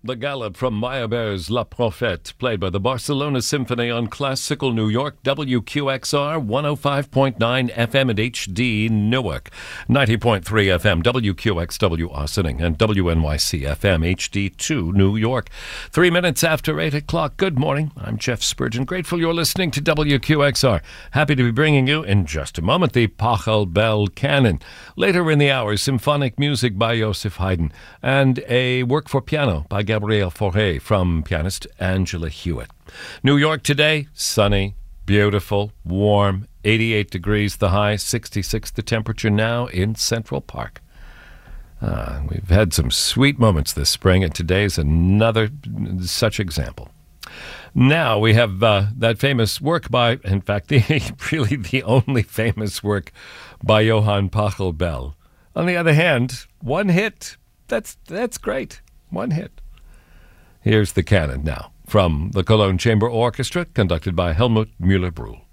The Gallup from Meyerbeer's La Prophète, played by the Barcelona Symphony on Classical New York, WQXR 105.9 FM at HD Newark, 90.3 FM WQXW Ossining, and WNYC FM HD2 New York. 3 minutes after 8 o'clock. Good morning. I'm Jeff Spurgeon. Grateful you're listening to WQXR. Happy to be bringing you, in just a moment, the Pachelbel Canon. Later in the hour, symphonic music by Joseph Haydn, and a work for piano by Gabriel Fauré from pianist Angela Hewitt. New York today, sunny, beautiful, warm, 88 degrees the high, 66 the temperature now in Central Park. We've had some sweet moments this spring, and today's another such example. Now we have that famous work by, in fact, really the only famous work by Johann Pachelbel. On the other hand, one hit, that's great. One hit. Here's the canon now from the Cologne Chamber Orchestra, conducted by Helmut Müller-Brühl.